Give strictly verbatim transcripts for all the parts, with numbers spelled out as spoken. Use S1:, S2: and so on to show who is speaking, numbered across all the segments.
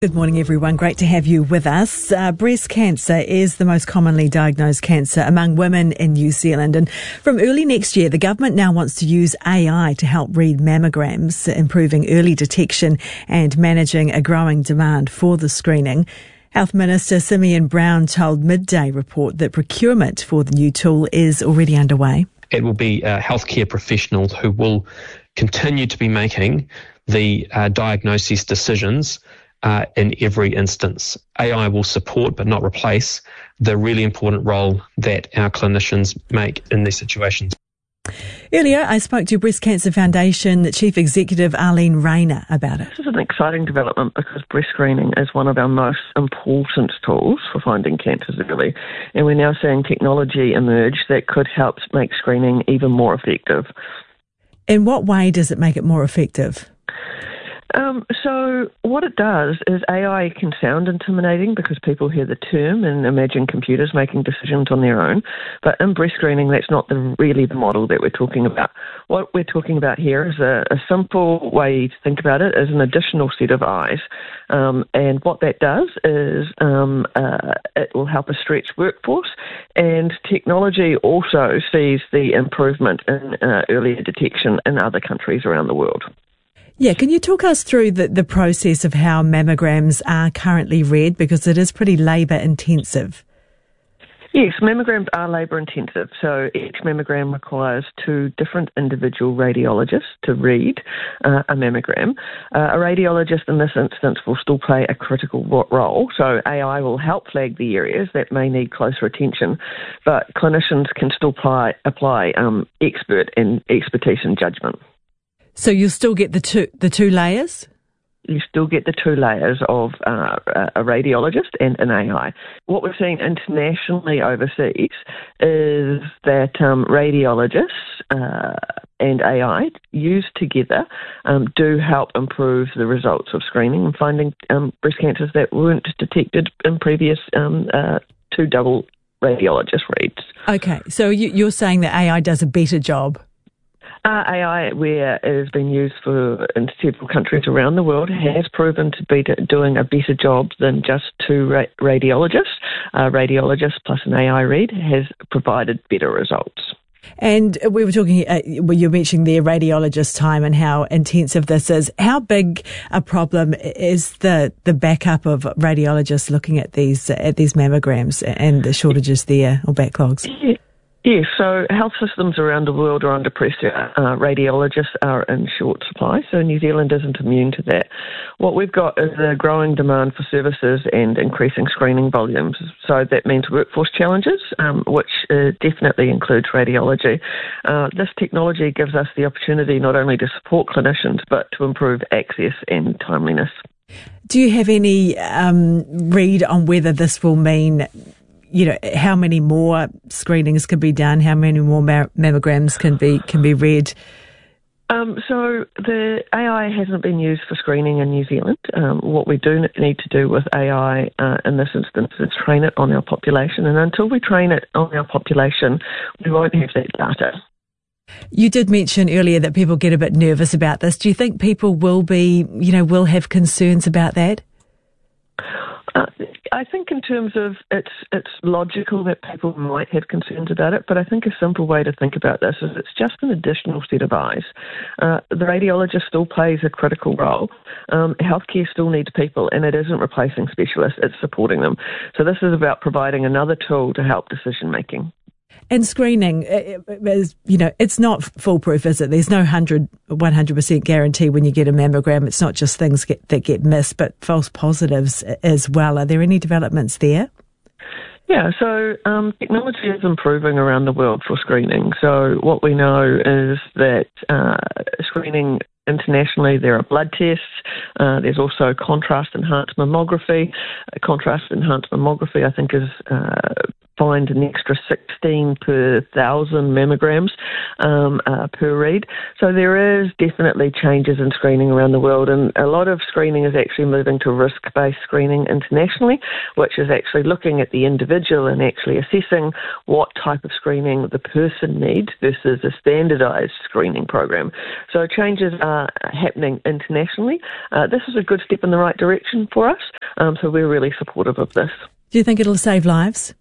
S1: Good morning, everyone. Great to have you with us. Uh, breast cancer is the most commonly diagnosed cancer among women in New Zealand. And from early next year, the government now wants to use A I to help read mammograms, improving early detection and managing a growing demand for the screening. Health Minister Simeon Brown told Midday Report that procurement for the new tool is already underway.
S2: It will be uh, healthcare professionals who will continue to be making the uh, diagnosis decisions Uh, in every instance. A I will support but not replace the really important role that our clinicians make in these situations.
S1: Earlier, I spoke to Breast Cancer Foundation Chief Executive Arlene Rayner about it.
S3: This is an exciting development because breast screening is one of our most important tools for finding cancers early, and we're now seeing technology emerge that could help make screening even more effective.
S1: In what way does it make it more effective?
S3: Um, so what it does is A I can sound intimidating because people hear the term and imagine computers making decisions on their own. But in breast screening, that's not the, really the model that we're talking about. What we're talking about here is a, a simple way to think about it is an additional set of eyes. Um, and what that does is um, uh, it will help a stretched workforce, and technology also sees the improvement in uh, earlier detection in other countries around the world.
S1: Yeah, can you talk us through the, the process of how mammograms are currently read, because it is pretty labour intensive?
S3: Yes, mammograms are labour intensive. So each mammogram requires two different individual radiologists to read uh, a mammogram. Uh, a radiologist in this instance will still play a critical role. So A I will help flag the areas that may need closer attention, but clinicians can still apply, apply um, expert and expertise and judgment.
S1: So you'll still get the two the two layers?
S3: You still get the two layers of uh, a radiologist and an A I. What we're seeing internationally overseas is that um, radiologists uh, and A I used together um, do help improve the results of screening and finding um, breast cancers that weren't detected in previous um, uh, two double radiologist reads.
S1: Okay, so you, you're saying that A I does a better job?
S3: Uh, A I, where it has been used for in several countries around the world, has proven to be doing a better job than just two ra- radiologists. A radiologist plus an A I read has provided better results.
S1: And we were talking, uh, well, you were mentioning the radiologist time and how intensive this is. How big a problem is the, the backup of radiologists looking at these at these mammograms and the shortages there or backlogs?
S3: Yeah. Yes, so health systems around the world are under pressure. Uh, radiologists are in short supply, so New Zealand isn't immune to that. What we've got is a growing demand for services and increasing screening volumes. So that means workforce challenges, um, which uh, definitely includes radiology. Uh, this technology gives us the opportunity not only to support clinicians, but to improve access and timeliness.
S1: Do you have any um, read on whether this will mean, you know, how many more screenings can be done, how many more ma- mammograms can be can be read?
S3: Um, so the A I hasn't been used for screening in New Zealand. Um, what we do need to do with A I uh, in this instance is train it on our population, and until we train it on our population, we won't have that data.
S1: You did mention earlier that people get a bit nervous about this. Do you think people will be, you know, will have concerns about that?
S3: Uh, I think in terms of it's it's logical that people might have concerns about it, but I think a simple way to think about this is it's just an additional set of eyes. Uh, the radiologist still plays a critical role. Um, healthcare still needs people, and it isn't replacing specialists, it's supporting them. So this is about providing another tool to help decision making.
S1: And screening, is, you know, it's not foolproof, is it? There's no one hundred percent guarantee when you get a mammogram. It's not just things get, that get missed, but false positives as well. Are there any developments there?
S3: Yeah, so um, technology is improving around the world for screening. So what we know is that uh, screening internationally, there are blood tests. Uh, there's also contrast-enhanced mammography. Uh, contrast-enhanced mammography, I think, is uh, find an extra sixteen per thousand mammograms um, uh, per read. So there is definitely changes in screening around the world, and a lot of screening is actually moving to risk-based screening internationally, which is actually looking at the individual and actually assessing what type of screening the person needs versus a standardised screening program. So changes are happening internationally. Uh, this is a good step in the right direction for us, um, so we're really supportive of this.
S1: Do you think it'll save lives?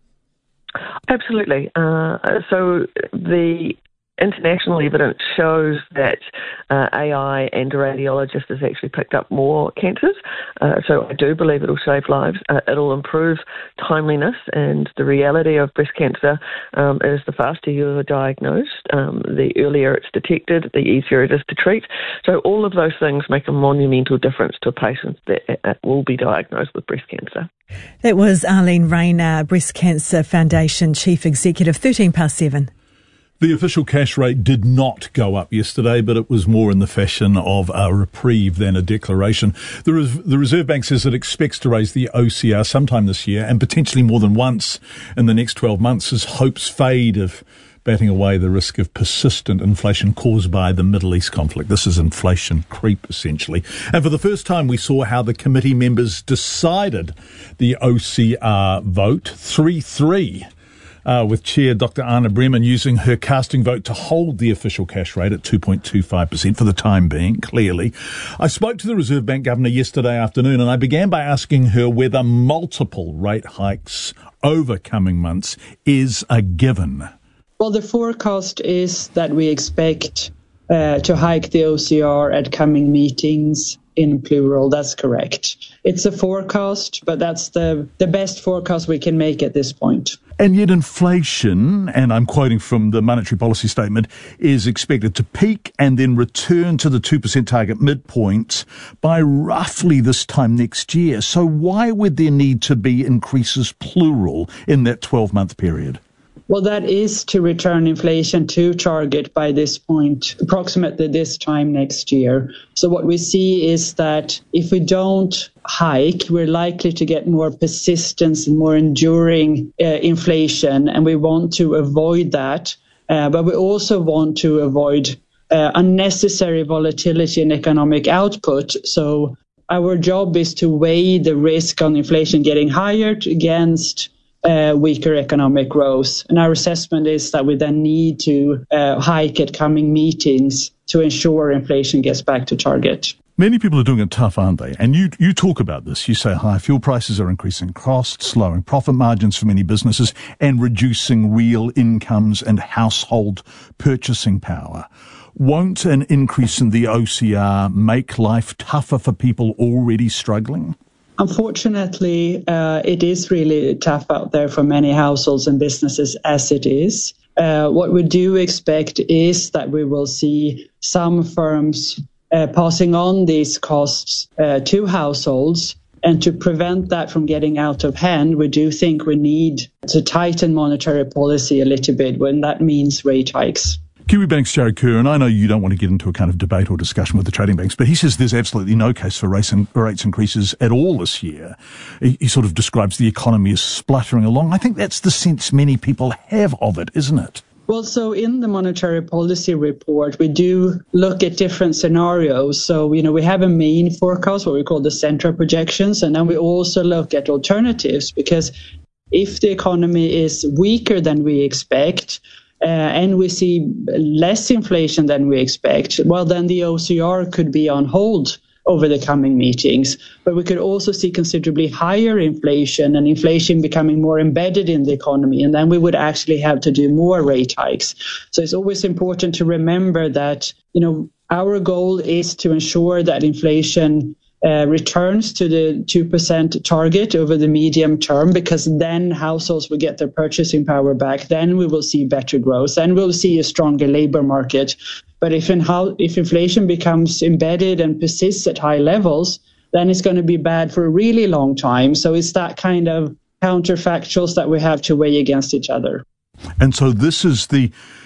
S3: Absolutely. Uh, so the international evidence shows that uh, A I and a radiologist has actually picked up more cancers. Uh, so I do believe it'll save lives. Uh, it'll improve timeliness, and the reality of breast cancer um, is the faster you're diagnosed, um, the earlier it's detected, the easier it is to treat. So all of those things make a monumental difference to a patient that will be diagnosed with breast cancer.
S1: That was Arlene Rayner, Breast Cancer Foundation Chief Executive, thirteen past seven.
S4: The official cash rate did not go up yesterday, but it was more in the fashion of a reprieve than a declaration. The, Res- the Reserve Bank says it expects to raise the O C R sometime this year and potentially more than once in the next twelve months as hopes fade of batting away the risk of persistent inflation caused by the Middle East conflict. This is inflation creep, essentially. And for the first time, we saw how the committee members decided the O C R vote, three three. Uh, with Chair Doctor Anna Bremen using her casting vote to hold the official cash rate at two point two five percent for the time being, clearly. I spoke to the Reserve Bank Governor yesterday afternoon, and I began by asking her whether multiple rate hikes over coming months is a given.
S5: Well, the forecast is that we expect uh, to hike the O C R at coming meetings in plural. That's correct. It's a forecast, but that's the, the best forecast we can make at this point.
S4: And yet inflation, and I'm quoting from the monetary policy statement, is expected to peak and then return to the two percent target midpoint by roughly this time next year. So why would there need to be increases plural in that twelve-month period?
S5: Well, that is to return inflation to target by this point, approximately this time next year. So what we see is that if we don't hike, we're likely to get more persistence and more enduring uh, inflation, and we want to avoid that. Uh, but we also want to avoid uh, unnecessary volatility in economic output. So our job is to weigh the risk on inflation getting higher against Uh, weaker economic growth. And our assessment is that we then need to uh, hike at coming meetings to ensure inflation gets back to target.
S4: Many people are doing it tough, aren't they? And you you talk about this. You say high fuel prices are increasing costs, lowering profit margins for many businesses, and reducing real incomes and household purchasing power. Won't an increase in the O C R make life tougher for people already struggling?
S5: Unfortunately, uh, it is really tough out there for many households and businesses as it is. Uh, what we do expect is that we will see some firms uh, passing on these costs uh, to households. And to prevent that from getting out of hand, we do think we need to tighten monetary policy a little bit when that means rate hikes.
S4: Kiwibank's Jared Kerr, and I know you don't want to get into a kind of debate or discussion with the trading banks, but he says there's absolutely no case for rates increases at all this year. He, he sort of describes the economy as spluttering along. I think that's the sense many people have of it, isn't it?
S5: Well, so in the monetary policy report, we do look at different scenarios. So, you know, we have a main forecast, what we call the central projections, and then we also look at alternatives, because if the economy is weaker than we expect, Uh, and we see less inflation than we expect, well, then the O C R could be on hold over the coming meetings. But we could also see considerably higher inflation and inflation becoming more embedded in the economy. And then we would actually have to do more rate hikes. So it's always important to remember that, you know, our goal is to ensure that inflation Uh, returns to the two percent target over the medium term, because then households will get their purchasing power back. Then we will see better growth. Then we'll see a stronger labor market. But if, in how, if inflation becomes embedded and persists at high levels, then it's going to be bad for a really long time. So it's that kind of counterfactuals that we have to weigh against each other.
S4: And so this is the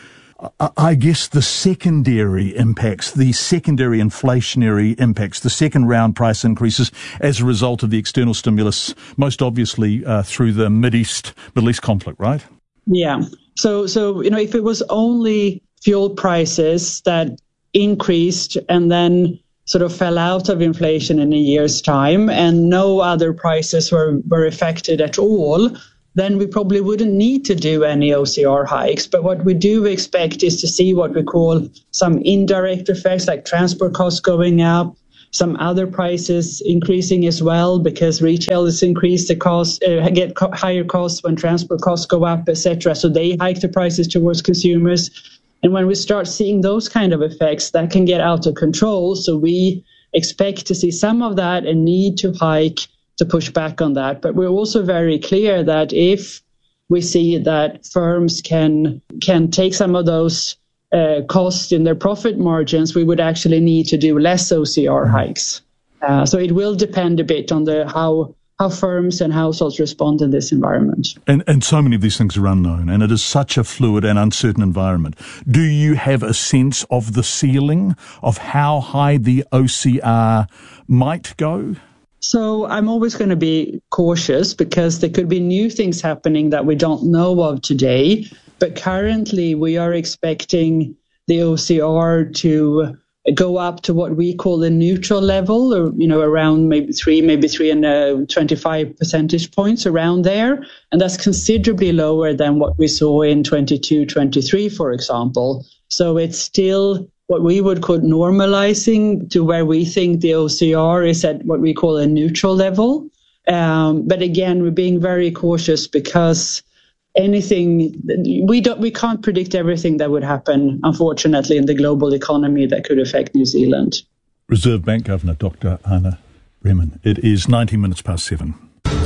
S4: I guess the secondary impacts, the secondary inflationary impacts, the second round price increases as a result of the external stimulus, most obviously uh, through the Mideast, Middle East conflict, right?
S5: Yeah. So, so you know, if it was only fuel prices that increased and then sort of fell out of inflation in a year's time and no other prices were, were affected at all, then we probably wouldn't need to do any O C R hikes. But what we do expect is to see what we call some indirect effects, like transport costs going up, some other prices increasing as well, because retailers increase the cost, uh, get co- higher costs when transport costs go up, et cetera. So they hike the prices towards consumers. And when we start seeing those kind of effects, that can get out of control. So we expect to see some of that and need to hike to push back on that. But we're also very clear that if we see that firms can can take some of those uh, costs in their profit margins, we would actually need to do less O C R hikes. Uh, so it will depend a bit on the how how firms and households respond in this environment.
S4: And, and so many of these things are unknown, and it is such a fluid and uncertain environment. Do you have a sense of the ceiling of how high the O C R might go?
S5: So I'm always going to be cautious because there could be new things happening that we don't know of today. But currently we are expecting the O C R to go up to what we call the neutral level, or, you know, around maybe three, maybe three and uh, twenty-five percentage points around there. And that's considerably lower than what we saw in twenty-two, twenty-three, for example. So it's still what we would call normalizing to where we think the O C R is at what we call a neutral level. Um, but again, we're being very cautious because anything we don't we can't predict everything that would happen, unfortunately, in the global economy that could affect New Zealand.
S4: Reserve Bank Governor Doctor Anna Rehman. It is nineteen minutes past seven.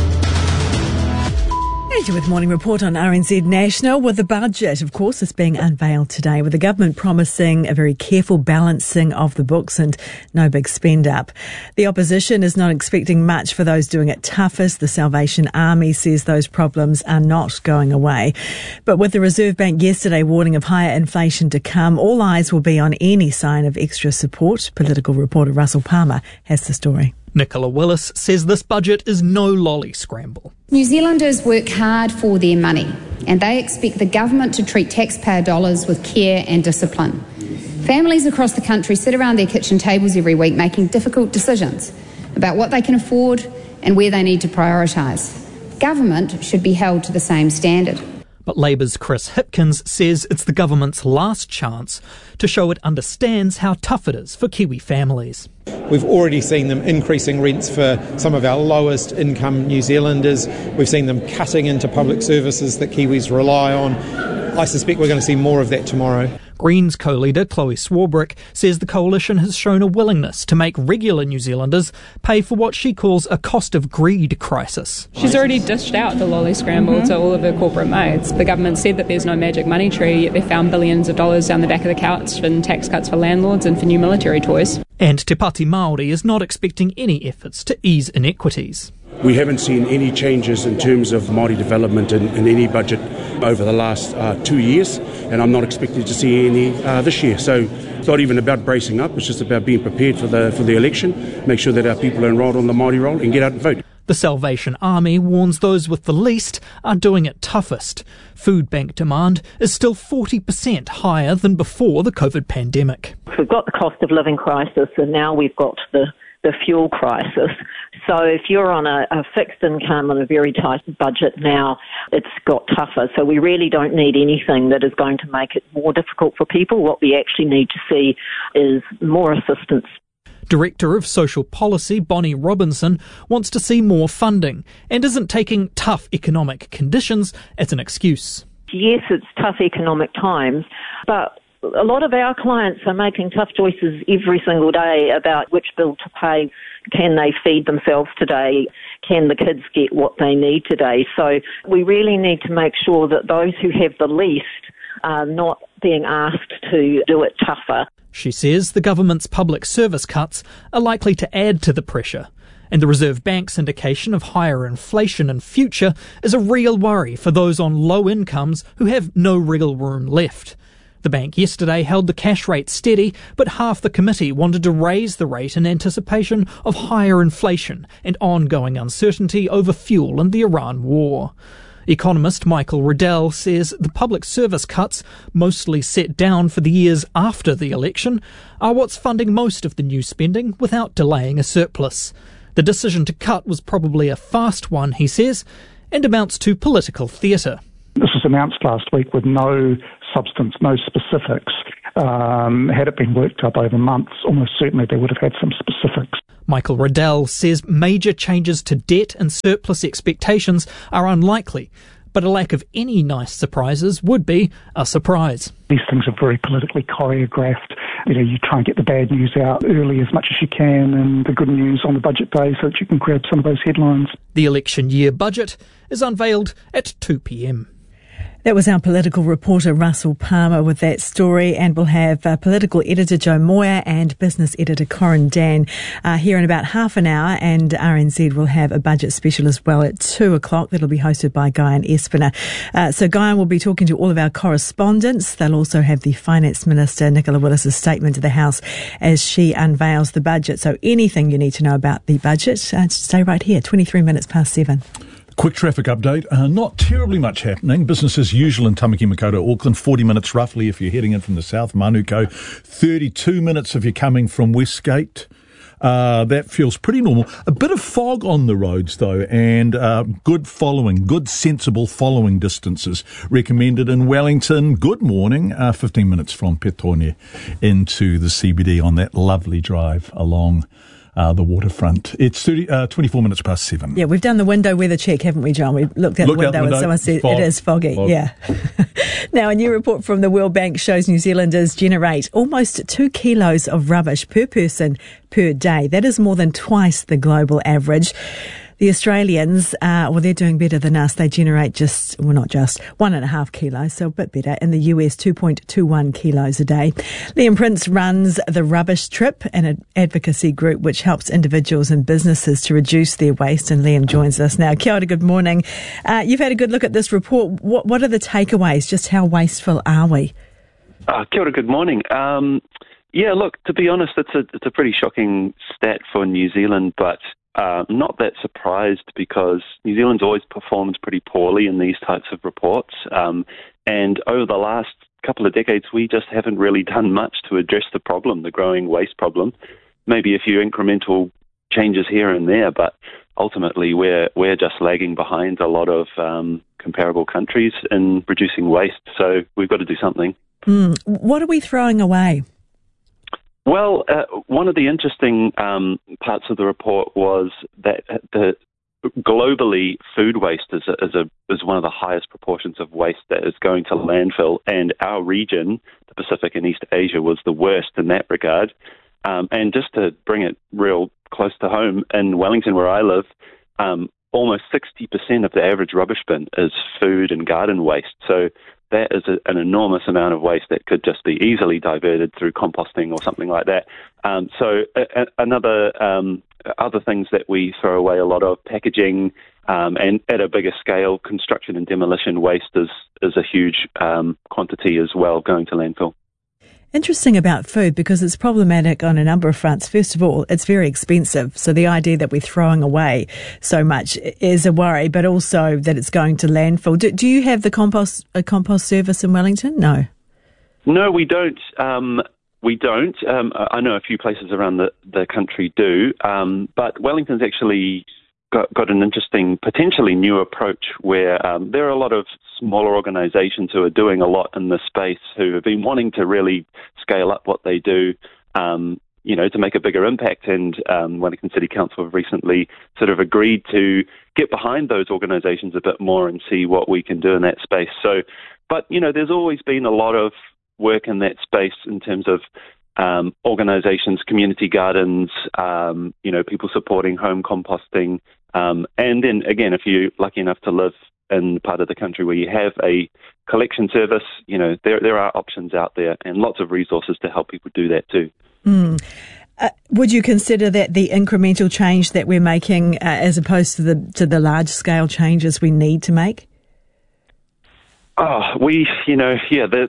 S1: With Morning Report on R N Z National, with the budget, of course, is being unveiled today, with the government promising a very careful balancing of the books and no big spend up. The opposition is not expecting much for those doing it toughest. The Salvation Army says those problems are not going away. But with the Reserve Bank yesterday warning of higher inflation to come, all eyes will be on any sign of extra support. Political reporter Russell Palmer has the story.
S6: Nicola Willis says this budget is no lolly scramble.
S7: New Zealanders work hard for their money, and they expect the government to treat taxpayer dollars with care and discipline. Families across the country sit around their kitchen tables every week making difficult decisions about what they can afford and where they need to prioritise. Government should be held to the same standard.
S6: But Labour's Chris Hipkins says it's the government's last chance to show it understands how tough it is for Kiwi families.
S8: We've already seen them increasing rents for some of our lowest income New Zealanders. We've seen them cutting into public services that Kiwis rely on. I suspect we're going to see more of that tomorrow.
S6: Greens co-leader Chloe Swarbrick says the coalition has shown a willingness to make regular New Zealanders pay for what she calls a cost of greed crisis.
S9: She's already dished out the lolly scramble mm-hmm. to all of her corporate mates. The government said that there's no magic money tree, yet they found billions of dollars down the back of the couch in tax cuts for landlords and for new military toys.
S6: And Te Pāti Māori is not expecting any efforts to ease inequities.
S10: We haven't seen any changes in terms of Māori development in, in any budget over the last uh, two years, and I'm not expecting to see any uh, this year. So it's not even about bracing up, it's just about being prepared for the for the election, make sure that our people are enrolled on the Māori roll and get out and vote.
S6: The Salvation Army warns those with the least are doing it toughest. Food bank demand is still forty percent higher than before the COVID pandemic.
S11: We've got the cost of living crisis, and now we've got the the fuel crisis. So if you're on a, a fixed income and a very tight budget now, it's got tougher. So we really don't need anything that is going to make it more difficult for people. What we actually need to see is more assistance.
S6: Director of Social Policy Bonnie Robinson wants to see more funding and isn't taking tough economic conditions as an excuse.
S11: Yes, it's tough economic times, but a lot of our clients are making tough choices every single day about which bill to pay. Can they feed themselves today? Can the kids get what they need today? So we really need to make sure that those who have the least are not being asked to do it tougher.
S6: She says the government's public service cuts are likely to add to the pressure, and the Reserve Bank's indication of higher inflation in future is a real worry for those on low incomes who have no wriggle room left. The bank yesterday held the cash rate steady, but half the committee wanted to raise the rate in anticipation of higher inflation and ongoing uncertainty over fuel and the Iran war. Economist Michael Riddell says the public service cuts, mostly set down for the years after the election, are what's funding most of the new spending without delaying a surplus. The decision to cut was probably a fast one, he says, and amounts to political theatre.
S12: This was announced last week with no substance, no specifics. Um, had it been worked up over months, almost certainly they would have had some specifics.
S6: Michael Riddell says major changes to debt and surplus expectations are unlikely, but a lack of any nice surprises would be a surprise.
S12: These things are very politically choreographed. You know, you try and get the bad news out early as much as you can and the good news on the budget day so that you can grab some of those headlines.
S6: The election year budget is unveiled at two p.m.
S1: That was our political reporter Russell Palmer with that story, and we'll have uh, political editor Joe Moyer and business editor Corin Dan uh, here in about half an hour, and R N Z will have a budget special as well at two o'clock. That'll be hosted by Guyon Espiner. Uh, so Guyon will be talking to all of our correspondents. They'll also have the Finance Minister Nicola Willis's statement to the House as she unveils the budget. So anything you need to know about the budget, uh, stay right here, twenty-three minutes past seven.
S4: Quick traffic update. Uh, not terribly much happening. Business as usual in Tamaki Makaurau, Auckland. forty minutes roughly if you're heading in from the south. Manukau, thirty-two minutes if you're coming from Westgate. Uh, that feels pretty normal. A bit of fog on the roads though, and uh, good following, good sensible following distances recommended in Wellington. Good morning. Uh, fifteen minutes from Petone into the C B D on that lovely drive along Uh, the waterfront. It's thirty, uh, twenty-four minutes past seven.
S1: Yeah, we've done the window weather check, haven't we, John? We've looked at
S4: Look
S1: the window,
S4: the window
S1: and someone said
S4: fog,
S1: it is foggy.
S4: fog.
S1: Yeah. Now, a new report from the World Bank shows New Zealanders generate almost two kilos of rubbish per person per day. That is more than twice the global average. The Australians, uh, well, they're doing better than us. They generate just, well, not just, one and a half kilos, so a bit better. In the U S, two point two one kilos a day. Liam Prince runs the Rubbish Trip, an advocacy group which helps individuals and businesses to reduce their waste. And Liam joins us now. Kia ora, good morning. Uh, you've had a good look at this report. What, what are the takeaways? Just how wasteful are we?
S13: Uh, kia ora, good morning. Um, yeah, look, to be honest, it's a, it's a pretty shocking stat for New Zealand, but Uh, not that surprised because New Zealand's always performed pretty poorly in these types of reports. Um, and over the last couple of decades, we just haven't really done much to address the problem, the growing waste problem. Maybe a few incremental changes here and there, but ultimately we're we're just lagging behind a lot of um, comparable countries in reducing waste. So we've got to do something.
S1: Mm. What are we throwing away?
S13: Well, uh, one of the interesting um, parts of the report was that the globally food waste is a, is a is one of the highest proportions of waste that is going to landfill, and our region, the Pacific and East Asia, was the worst in that regard. Um, and just to bring it real close to home, in Wellington, where I live, um, almost sixty percent of the average rubbish bin is food and garden waste. So that is a, an enormous amount of waste that could just be easily diverted through composting or something like that. Um, so a, a, another um, other things that we throw away a lot of, packaging, um, and at a bigger scale, construction and demolition waste is, is a huge um, quantity as well going to landfill.
S1: Interesting about food because it's problematic on a number of fronts. First of all, it's very expensive. So the idea that we're throwing away so much is a worry, but also that it's going to landfill. Do, do you have the compost a compost service in Wellington? No.
S13: No, we don't. Um, we don't. Um, I know a few places around the, the country do, um, but Wellington's actually got, got an interesting, potentially new approach where um, there are a lot of smaller organisations who are doing a lot in this space who have been wanting to really scale up what they do, um, you know, to make a bigger impact. And um, Wellington City Council have recently sort of agreed to get behind those organisations a bit more and see what we can do in that space. So, but, you know, there's always been a lot of work in that space in terms of um, organisations, community gardens, um, you know, people supporting home composting. Um, and then, again, if you're lucky enough to live in part of the country where you have a collection service, you know, there there are options out there and lots of resources to help people do that too.
S1: Mm. Uh, would you consider that the incremental change that we're making uh, as opposed to the to the large scale changes we need to make?
S13: Oh, we, you know, yeah, that's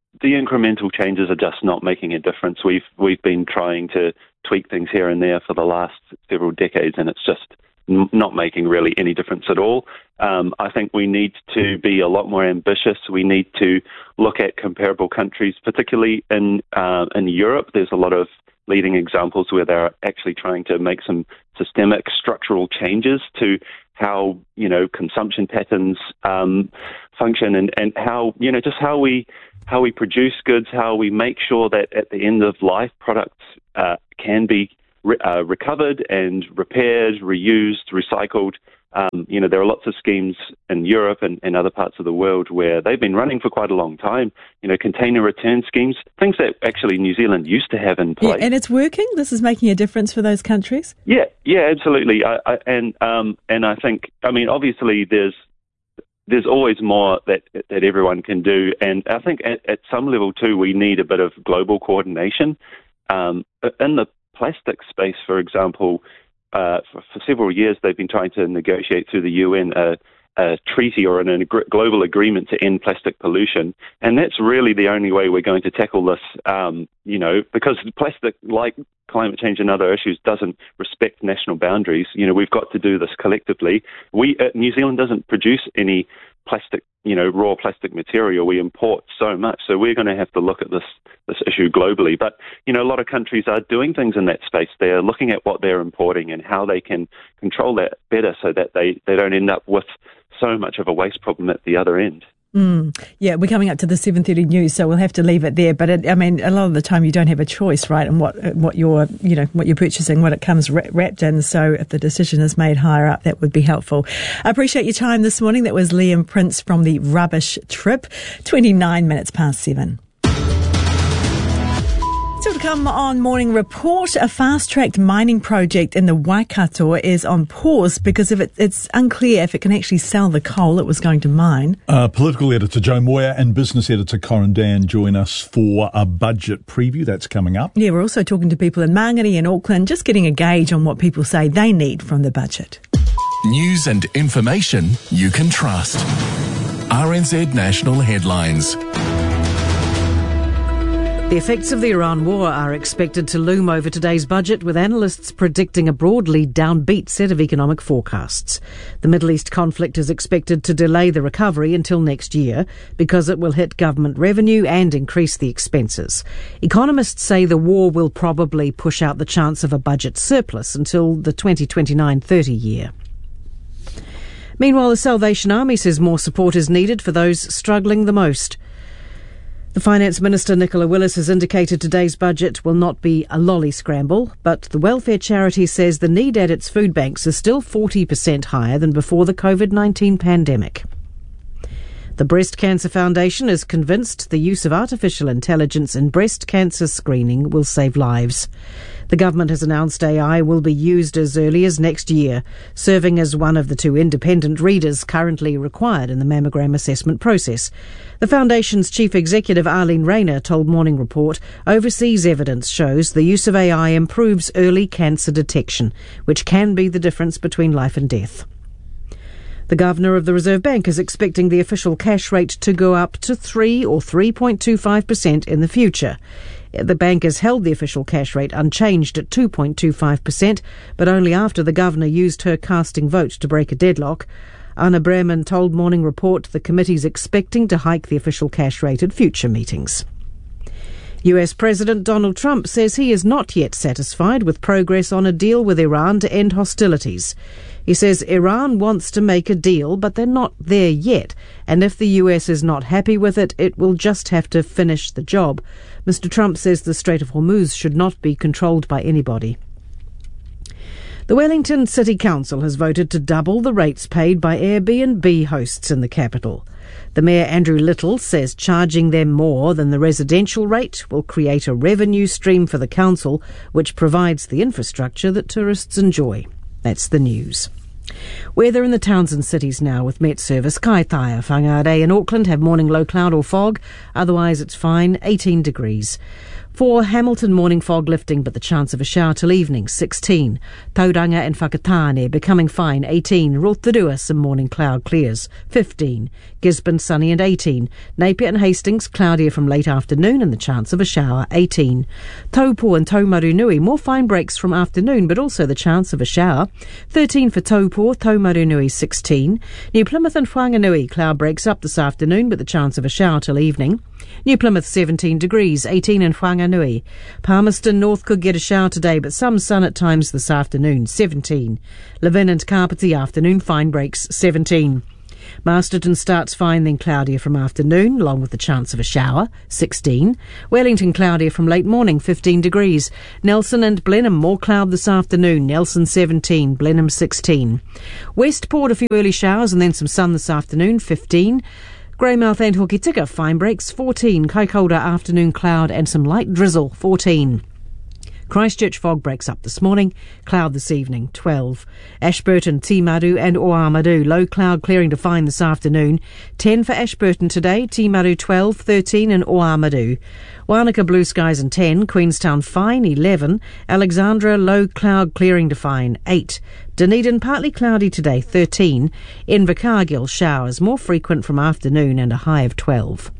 S13: the incremental changes are just not making a difference. We've we've been trying to tweak things here and there for the last several decades, and it's just n- not making really any difference at all. Um, I think we need to be a lot more ambitious. We need to look at comparable countries, particularly in uh, in Europe. There's a lot of leading examples where they're actually trying to make some systemic structural changes to how, you know, consumption patterns um, function, and, and how, you know, just how we how we produce goods, how we make sure that at the end of life products uh, can be re- uh, recovered and repaired, reused, recycled. Um, you know, there are lots of schemes in Europe and, and other parts of the world where they've been running for quite a long time. You know, container return schemes, things that actually New Zealand used to have in place.
S1: Yeah, and it's working? This is making a difference for those countries?
S13: Yeah, yeah, absolutely. I, I, and um, and I think, I mean, obviously there's there's always more that that everyone can do. And I think at, at some level, too, we need a bit of global coordination. Um, in the plastic space, for example, Uh, for, for several years, they've been trying to negotiate through the U N a, a treaty or an, a global agreement to end plastic pollution, and that's really the only way we're going to tackle this. Um, you know, because plastic, like climate change and other issues, doesn't respect national boundaries. You know, we've got to do this collectively. We uh, New Zealand doesn't produce any plastic, you know, raw plastic material. We import so much, so we're going to have to look at this this issue globally. But, you know, a lot of countries are doing things in that space. They're looking at what they're importing and how they can control that better so that they, they don't end up with so much of a waste problem at the other end.
S1: Mm. Yeah, we're coming up to the seven thirty news, so we'll have to leave it there. But it, I mean, a lot of the time you don't have a choice, right? And what what you're, you know, what you're purchasing, what it comes wrapped in. So if the decision is made higher up, that would be helpful. I appreciate your time this morning. That was Liam Prince from the Rubbish Trip. twenty-nine minutes past seven. Still to come on Morning Report, a fast-tracked mining project in the Waikato is on pause because of it, it's unclear if it can actually sell the coal it was going to mine.
S4: Uh, political editor Joe Moyer and business editor Corin Dan join us for a budget preview. That's coming up.
S1: Yeah, we're also talking to people in Mangere and Auckland, just getting a gauge on what people say they need from the budget.
S14: News and information you can trust. R N Z National Headlines.
S15: The effects of the Iran war are expected to loom over today's budget, with analysts predicting a broadly downbeat set of economic forecasts. The Middle East conflict is expected to delay the recovery until next year because it will hit government revenue and increase the expenses. Economists say the war will probably push out the chance of a budget surplus until the twenty twenty-nine thirty year. Meanwhile, the Salvation Army says more support is needed for those struggling the most. The Finance Minister, Nicola Willis, has indicated today's budget will not be a lolly scramble, but the welfare charity says the need at its food banks is still forty percent higher than before the covid nineteen pandemic. The Breast Cancer Foundation is convinced the use of artificial intelligence in breast cancer screening will save lives. The government has announced A I will be used as early as next year, serving as one of the two independent readers currently required in the mammogram assessment process. The Foundation's chief executive, Arlene Rayner, told Morning Report overseas evidence shows the use of A I improves early cancer detection, which can be the difference between life and death. The Governor of the Reserve Bank is expecting the official cash rate to go up to three or three point two five percent in the future. The bank has held the official cash rate unchanged at two point two five percent, but only after the Governor used her casting vote to break a deadlock. Anna Bremen told Morning Report the committee's expecting to hike the official cash rate at future meetings. U S President Donald Trump says he is not yet satisfied with progress on a deal with Iran to end hostilities. He says Iran wants to make a deal, but they're not there yet, and if the U S is not happy with it, it will just have to finish the job. Mister Trump says the Strait of Hormuz should not be controlled by anybody. The Wellington City Council has voted to double the rates paid by Airbnb hosts in the capital. The Mayor, Andrew Little, says charging them more than the residential rate will create a revenue stream for the council, which provides the infrastructure that tourists enjoy. That's the news. Weather in the towns and cities now with Met Service. Kaitaia, Whangarei in Auckland have morning low cloud or fog. Otherwise it's fine, eighteen degrees. For Hamilton, morning fog lifting, but the chance of a shower till evening, sixteen. Tauranga and Whakatane becoming fine, eighteen. Rotorua, some morning cloud clears, fifteen. Gisborne, sunny and eighteen. Napier and Hastings, cloudier from late afternoon and the chance of a shower, eighteen. Taupo and Taumarunui, more fine breaks from afternoon, but also the chance of a shower, thirteen for Taupo, Taumarunui, sixteen. New Plymouth and Whanganui, cloud breaks up this afternoon, but the chance of a shower till evening. New Plymouth, seventeen degrees, eighteen in Whanganui. Palmerston North could get a shower today, but some sun at times this afternoon, seventeen. Levin and Carpety, afternoon fine breaks, seventeen. Masterton starts fine, then cloudier from afternoon, along with the chance of a shower, sixteen. Wellington cloudier from late morning, fifteen degrees. Nelson and Blenheim, more cloud this afternoon, Nelson seventeen, Blenheim sixteen. Westport, a few early showers and then some sun this afternoon, fifteen. Greymouth and Hokitika, fine breaks, fourteen. Kaikoura, afternoon cloud and some light drizzle, fourteen. Christchurch fog breaks up this morning, cloud this evening, twelve. Ashburton, Timaru and Oamaru, low cloud clearing to fine this afternoon, ten for Ashburton today, Timaru twelve, thirteen and Oamaru. Wanaka blue skies and ten, Queenstown fine, eleven. Alexandra low cloud clearing to fine, eight. Dunedin partly cloudy today, thirteen. Invercargill showers more frequent from afternoon and a high of twelve.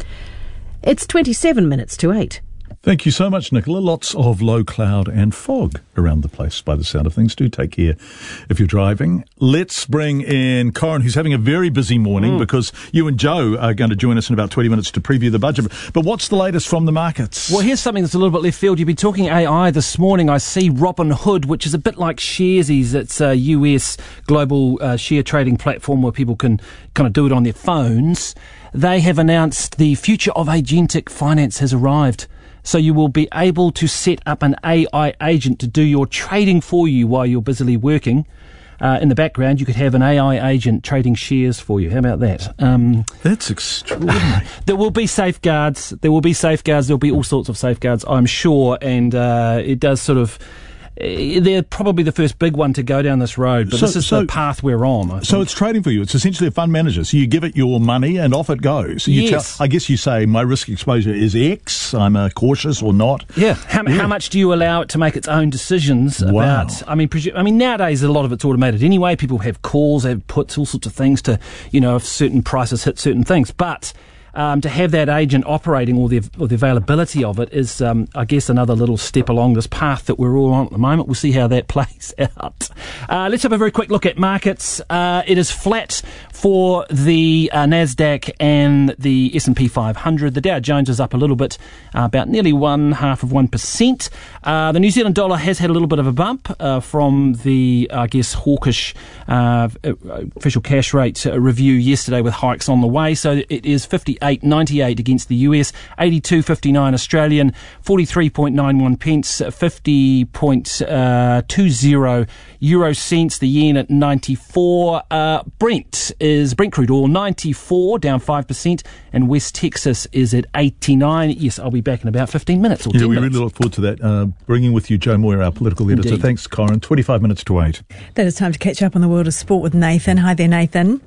S15: It's twenty-seven minutes to eight.
S4: Thank you so much, Nicola. Lots of low cloud and fog around the place by the sound of things. Do take care if you're driving. Let's bring in Corin, who's having a very busy morning mm. because you and Joe are going to join us in about twenty minutes to preview the budget. But what's the latest from the markets?
S16: Well, here's something that's a little bit left field. You've been talking A I this morning. I see Robinhood, which is a bit like Sharesies. It's a U S global uh, share trading platform where people can kind of do it on their phones. They have announced the future of agentic finance has arrived. So you will be able to set up an A I agent to do your trading for you while you're busily working. Uh, in the background, you could have an A I agent trading shares for you. How about that? Um,
S4: That's extraordinary.
S16: There will be safeguards. There will be safeguards. There'll be all sorts of safeguards, I'm sure. And uh, it does sort of... They're probably the first big one to go down this road, but so, this is so, the path we're on. I
S4: so it's trading for you. It's essentially a fund manager. So you give it your money and off it goes. You
S16: yes.
S4: tell, I guess you say my risk exposure is X. I'm uh, cautious or not.
S16: Yeah. How, yeah. how much do you allow it to make its own decisions
S4: wow.
S16: about? I mean, presu- I mean, nowadays a lot of it's automated anyway. People have calls, they have puts, all sorts of things to, you know, if certain prices hit certain things, but. Um, to have that agent operating or the, or the availability of it is, um, I guess, another little step along this path that we're all on at the moment. We'll see how that plays out. Uh, let's have a very quick look at markets. Uh, it is flat for the uh, NASDAQ and the S and P five hundred. The Dow Jones is up a little bit, uh, about nearly one half of one percent. Uh, the New Zealand dollar has had a little bit of a bump uh, from the, I guess, hawkish uh, official cash rate review yesterday with hikes on the way. So it is fifty-eight ninety-eight against the U S, eighty-two fifty-nine Australian, forty-three point nine one pence, fifty point two zero euro cents. The yen at ninety-four. Uh, Brent is Brent crude oil ninety-four, down five percent, and West Texas is at eighty-nine. Yes, I'll be back in about fifteen minutes or
S4: yeah,
S16: ten
S4: we
S16: minutes.
S4: really look forward to that. Uh, bringing with you Joe Moyer, our political editor.
S16: Indeed.
S4: Thanks, Corin. twenty-five minutes to eight.
S1: That is time to catch up on the world of sport with Nathan. Hi there, Nathan.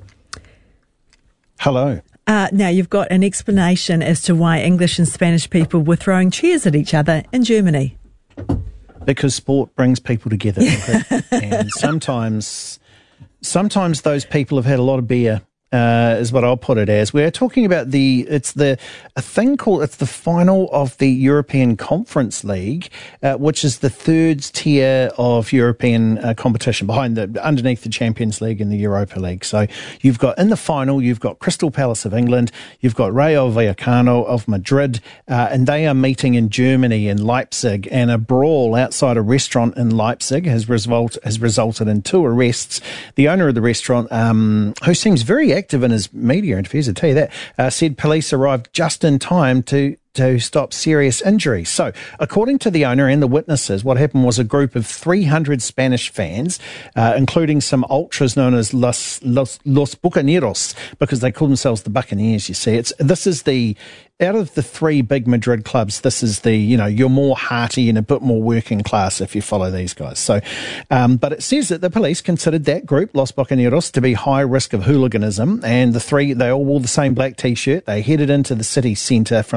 S17: Hello.
S1: Uh, now, you've got an explanation as to why English and Spanish people were throwing chairs at each other in Germany.
S17: Because sport brings people together. And sometimes, sometimes those people have had a lot of beer, uh, is what I'll put it as. We're talking about the, it's the, a thing called, it's the final of the European Conference League, uh, which is the third tier of European uh, competition behind the, underneath the Champions League and the Europa League. So you've got, in the final, you've got Crystal Palace of England, you've got Rayo Vallecano of Madrid, uh, and they are meeting in Germany, in Leipzig, and a brawl outside a restaurant in Leipzig has result, has resulted in two arrests. The owner of the restaurant, um, who seems very active in his media interviews, I'll tell you that, uh, said police arrived just in time to to stop serious injury. So, according to the owner and the witnesses, what happened was a group of three hundred Spanish fans, uh, including some ultras known as Los, Los, Los Bucaneros, because they call themselves the Buccaneers, you see. It's This is the, out of the three big Madrid clubs, this is the, you know, you're more hearty and a bit more working class if you follow these guys. So, um, but it says that the police considered that group, Los Bucaneros, to be high risk of hooliganism, and the three, they all wore the same black T-shirt. They headed into the city centre from the railway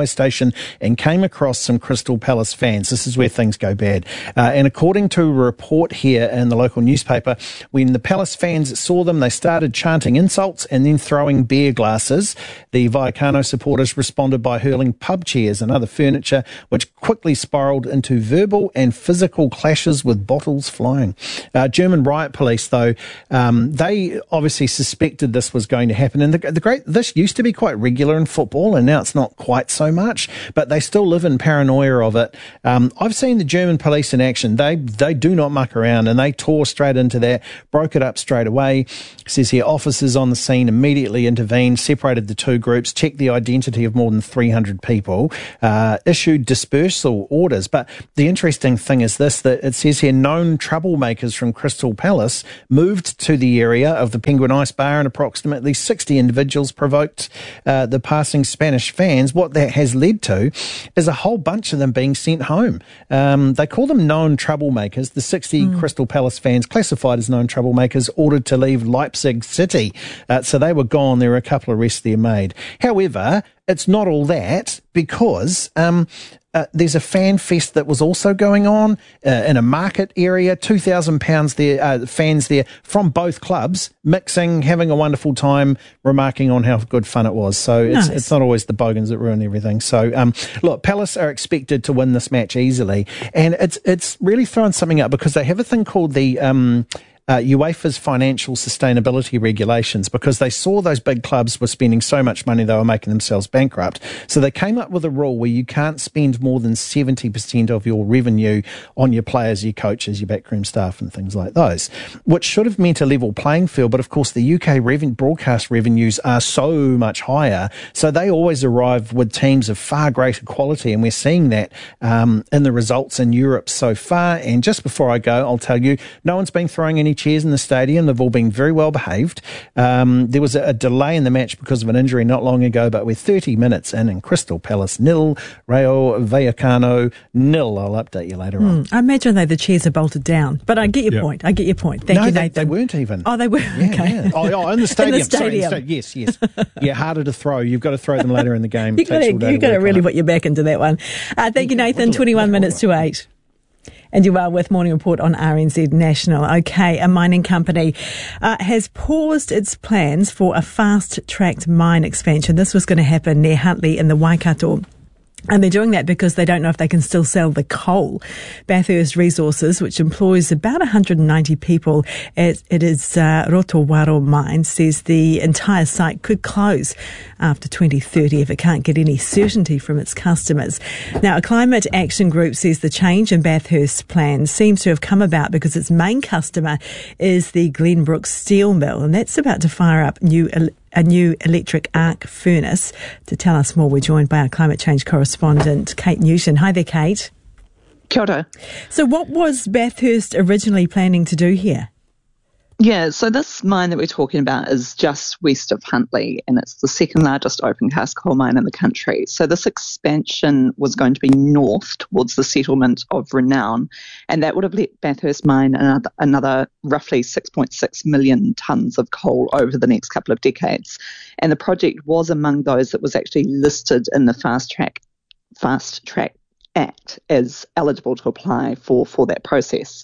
S17: station and came across some Crystal Palace fans. This is where things go bad. Uh, and according to a report here in the local newspaper, when the Palace fans saw them, they started chanting insults and then throwing beer glasses. The Vallecano supporters responded by hurling pub chairs and other furniture, which quickly spiralled into verbal and physical clashes with bottles flying. Uh, German riot police, though, um, they obviously suspected this was going to happen. And the, the great, this used to be quite regular in football, and now it's not quite so much, but they still live in paranoia of it. Um, I've seen the German police in action. They, they do not muck around, and they tore straight into that, broke it up straight away. It says here, officers on the scene immediately intervened, separated the two groups, checked the identity of more than three hundred people, uh, issued dispersal orders. But the interesting thing is this, that it says here, known troublemakers from Crystal Palace moved to the area of the Penguin Ice Bar, and approximately sixty individuals provoked uh, the passing Spanish fans. What that has led to is a whole bunch of them being sent home. Um, they call them known troublemakers. The sixty mm. Crystal Palace fans, classified as known troublemakers, ordered to leave Leipzig City. Uh, so they were gone. There were a couple of arrests there made. However, it's not all that, because um, uh, there's a fan fest that was also going on uh, in a market area. two thousand pounds there, uh, fans there from both clubs, mixing, having a wonderful time, remarking on how good fun it was. So it's, nice. It's not always the bogans that ruin everything. So um, look, Palace are expected to win this match easily, and it's it's really throwing something up, because they have a thing called the Um, Uh, UEFA's financial sustainability regulations, because they saw those big clubs were spending so much money they were making themselves bankrupt. So they came up with a rule where you can't spend more than seventy percent of your revenue on your players, your coaches, your backroom staff and things like those, which should have meant a level playing field. But of course, the U K reven- broadcast revenues are so much higher, so they always arrive with teams of far greater quality, and we're seeing that um, in the results in Europe so far. And just before I go, I'll tell you, no one's been throwing any chairs in the stadium. They've all been very well behaved. Um, there was a, a delay in the match because of an injury not long ago, but we're thirty minutes in, and Crystal Palace nil, Rayo Vallecano nil. I'll update you later mm, on.
S1: I imagine though the chairs are bolted down, but I get your yep. point. I get your point. Thank
S17: no,
S1: you,
S17: they,
S1: Nathan.
S17: they weren't even.
S1: Oh, they were.
S17: Yeah,
S1: okay.
S17: Yeah. Oh, oh, in the stadium.
S1: in the stadium.
S17: Sorry, in the sta- yes, yes. Yeah, harder to throw. You've got to throw them later in the game.
S1: You've got to, you got to really put your back into that one. Uh, thank you, Nathan. twenty-one minutes to eight. And you are with Morning Report on R N Z National. Okay, a mining company uh, has paused its plans for a fast-tracked mine expansion. This was going to happen near Huntly in the Waikato. And they're doing that because they don't know if they can still sell the coal. Bathurst Resources, which employs about one hundred ninety people at it is uh, Rotowaro mine, says the entire site could close after twenty thirty if it can't get any certainty from its customers. Now, a climate action group says the change in Bathurst's plans seems to have come about because its main customer is the Glenbrook Steel Mill, and that's about to fire up new a new electric arc furnace. To tell us more, we're joined by our climate change correspondent, Kate Newton. Hi there, Kate.
S18: Kia ora.
S1: So what was Bathurst originally planning to do here?
S18: Yeah, so this mine that we're talking about is just west of Huntly, and it's the second largest open cast coal mine in the country. So this expansion was going to be north towards the settlement of Renown, and that would have let Bathurst mine another, another roughly six point six million tonnes of coal over the next couple of decades. And the project was among those that was actually listed in the Fast Track Fast Track Act as eligible to apply for, for that process.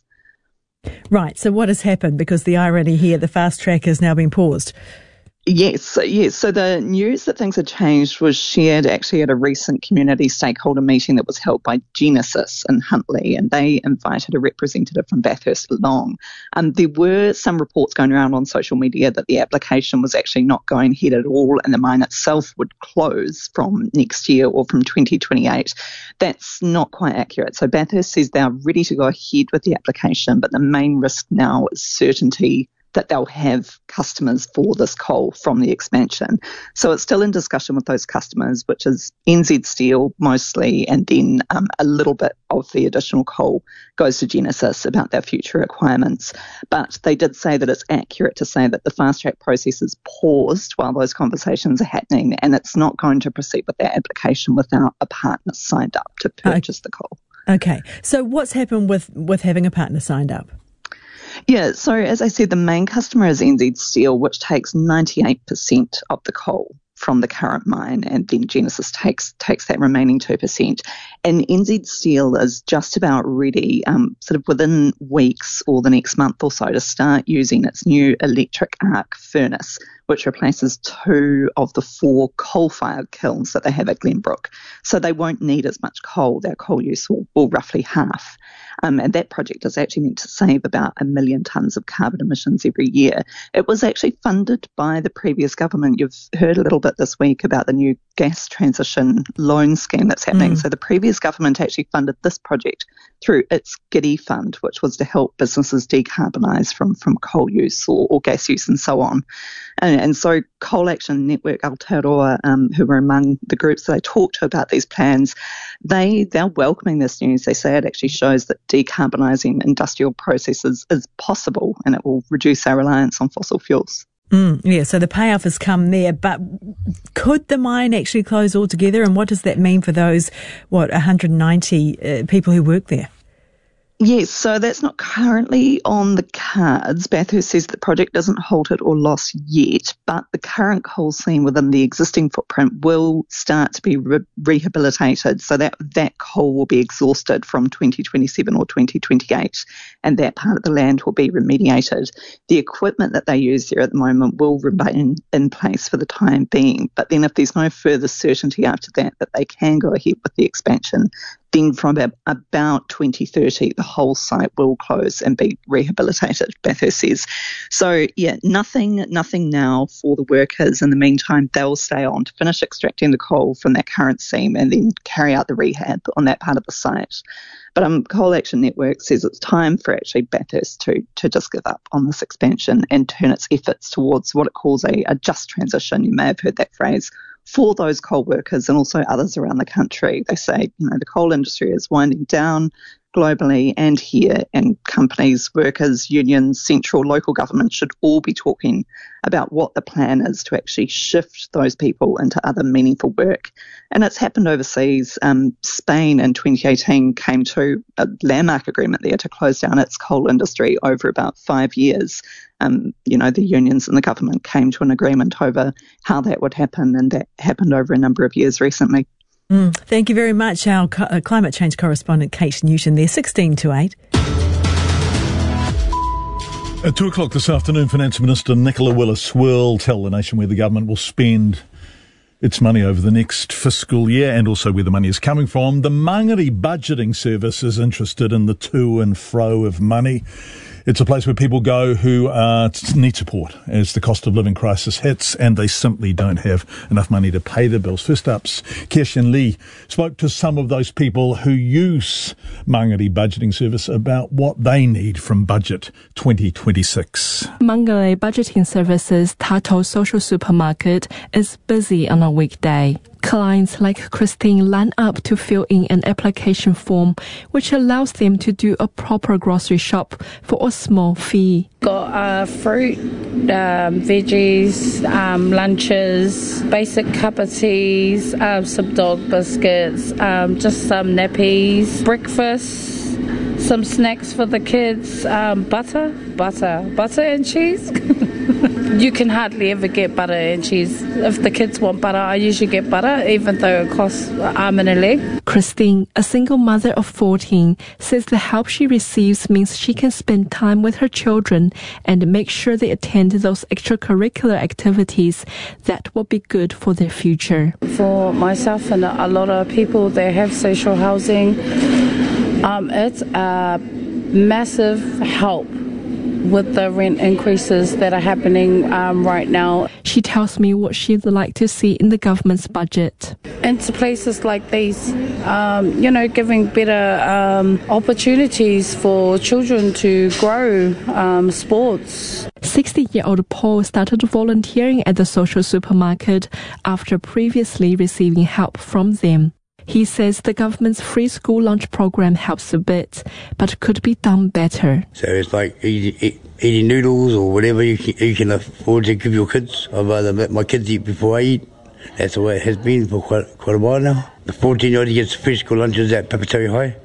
S1: Right, so what has happened? Because the irony here, the fast track has now been paused.
S18: Yes, yes. So the news that things had changed was shared actually at a recent community stakeholder meeting that was held by Genesis in Huntly, and they invited a representative from Bathurst along. Um, there were some reports going around on social media that the application was actually not going ahead at all, and the mine itself would close from next year or from twenty twenty-eight. That's not quite accurate. So Bathurst says they are ready to go ahead with the application, but the main risk now is certainty that they'll have customers for this coal from the expansion. So it's still in discussion with those customers, which is N Z Steel mostly, and then um, a little bit of the additional coal goes to Genesis about their future requirements. But they did say that it's accurate to say that the fast track process is paused while those conversations are happening, and it's not going to proceed with their application without a partner signed up to purchase the coal.
S1: Okay. So what's happened with, with having a partner signed up?
S18: Yeah, so as I said, the main customer is N Z Steel, which takes ninety-eight percent of the coal from the current mine, and then Genesis takes takes that remaining two percent. And N Z Steel is just about ready, um, sort of within weeks or the next month or so, to start using its new electric arc furnace, which replaces two of the four coal-fired kilns that they have at Glenbrook. So they won't need as much coal. Their coal use will, will roughly half. Um, and that project is actually meant to save about a million tonnes of carbon emissions every year. It was actually funded by the previous government. You've heard a little bit this week about the new gas transition loan scheme that's happening. Mm. So the previous government actually funded this project through its GIDI fund, which was to help businesses decarbonise from, from coal use or, or gas use and so on. And, and so Coal Action Network Aotearoa, um, who were among the groups that I talked to about these plans, they, they're welcoming this news. They say it actually shows that decarbonising industrial processes is possible and it will reduce our reliance on fossil fuels.
S1: Mm, yeah, so the payoff has come there, but could the mine actually close altogether, and what does that mean for those, what, one hundred ninety uh, people who work there?
S18: Yes, so that's not currently on the cards. Bathurst says the project isn't halted or lost yet, but the current coal seam within the existing footprint will start to be re- rehabilitated, so that, that coal will be exhausted from twenty twenty-seven or twenty twenty-eight, and that part of the land will be remediated. The equipment that they use there at the moment will remain in place for the time being, but then if there's no further certainty after that that they can go ahead with the expansion, then from about twenty thirty, the whole site will close and be rehabilitated, Bathurst says. So, yeah, nothing nothing now for the workers. In the meantime, they'll stay on to finish extracting the coal from that current seam and then carry out the rehab on that part of the site. But um, Coal Action Network says it's time for actually Bathurst to, to just give up on this expansion and turn its efforts towards what it calls a, a just transition. You may have heard that phrase, for those coal workers and also others around the country. They say, you know, the coal industry is winding down globally and here, and companies, workers, unions, central, local government should all be talking about what the plan is to actually shift those people into other meaningful work. And it's happened overseas. Um, Spain in twenty eighteen came to a landmark agreement there to close down its coal industry over about five years. Um, you know, the unions and the government came to an agreement over how that would happen, and that happened over a number of years recently.
S1: Mm, thank you very much. Our co- uh, climate change correspondent, Kate Newton there, sixteen to eight.
S4: At two o'clock this afternoon, Finance Minister Nicola Willis will tell the nation where the government will spend its money over the next fiscal year and also where the money is coming from. The Mangere Budgeting Service is interested in the to and fro of money. It's a place where people go who uh, need support as the cost of living crisis hits and they simply don't have enough money to pay their bills. First up's Kirshen Lee spoke to some of those people who use Mangere Budgeting Service about what they need from Budget twenty twenty-six.
S19: Mangere Budgeting Services Tato Social Supermarket is busy on a weekday. Clients like Christine line up to fill in an application form, which allows them to do a proper grocery shop for a small fee.
S20: Got uh, fruit, um, veggies, um, lunches, basic cup of teas, um, some dog biscuits, um, just some nappies, breakfast, some snacks for the kids, um, butter, butter, butter and cheese. You can hardly ever get butter and cheese. If the kids want butter, I usually get butter, even though it costs an arm and a leg.
S19: Christine, a single mother of fourteen, says the help she receives means she can spend time with her children and make sure they attend those extracurricular activities that will be good for their future.
S20: For myself and a lot of people that have social housing, um, it's a massive help with the rent increases that are happening um, right now.
S19: She tells me what she'd like to see in the government's budget.
S20: Into places like these, um, you know, giving better um, opportunities for children to grow um, sports.
S19: sixty-year-old Paul started volunteering at the social supermarket after previously receiving help from them. He says the government's free school lunch program helps a bit, but could be done better.
S21: So it's like eating, eating noodles or whatever you can, you can afford to give your kids. I'd rather let my kids eat before I eat. That's the way it has been for quite, quite a while now. The fourteen-year-old gets free school lunches at Papatari High.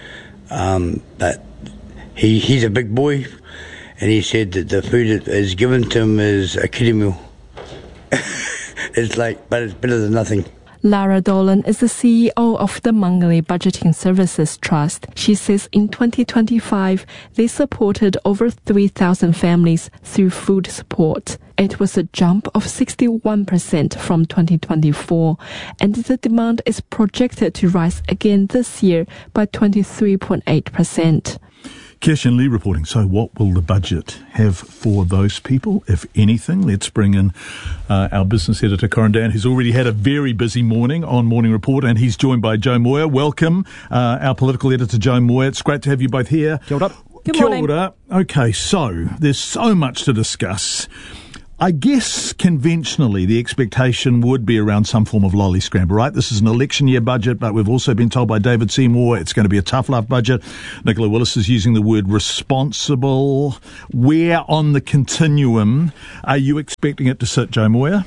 S21: Um, but he he's a big boy, and he said that the food that is given to him is a kiddie meal. it's like, but it's better than nothing.
S19: Lara Dolan is the C E O of the Mangali Budgeting Services Trust. She says in twenty twenty-five, they supported over three thousand families through food support. It was a jump of sixty-one percent from twenty twenty-four, and the demand is projected to rise again this year by twenty-three point eight percent.
S4: Kirshen Lee reporting. So what will the budget have for those people, if anything? Let's bring in uh, our business editor, Corin Dan, who's already had a very busy morning on Morning Report, and he's joined by Joe Moir. Welcome, uh, our political editor, Joe Moir. It's great to have you both here.
S16: Kia ora.
S1: Good
S4: Kia
S1: morning.
S4: ora. Okay, so there's so much to discuss. I guess conventionally the expectation would be around some form of lolly scramble, right? This is an election year budget, but we've also been told by David Seymour it's going to be a tough love budget. Nicola Willis is using the word responsible. Where on the continuum are you expecting it to sit, Joe Moir?